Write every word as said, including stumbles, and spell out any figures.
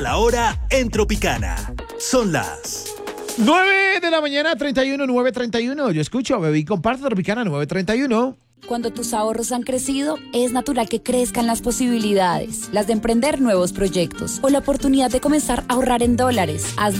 La hora en Tropicana. Son las nueve de la mañana, treinta y uno, nueve treinta y uno. Yo escucho, bebé y comparte Tropicana nueve treinta y uno. Cuando tus ahorros han crecido, es natural que crezcan las posibilidades, las de emprender nuevos proyectos o la oportunidad de comenzar a ahorrar en dólares. Hazlo